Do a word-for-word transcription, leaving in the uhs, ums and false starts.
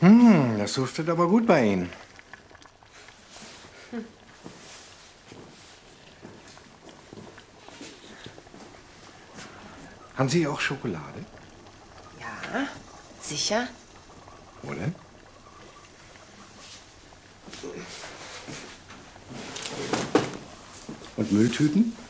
Hm, das duftet aber gut bei Ihnen. Hm. Haben Sie auch Schokolade? Ja, sicher. Wo denn? Und Mülltüten?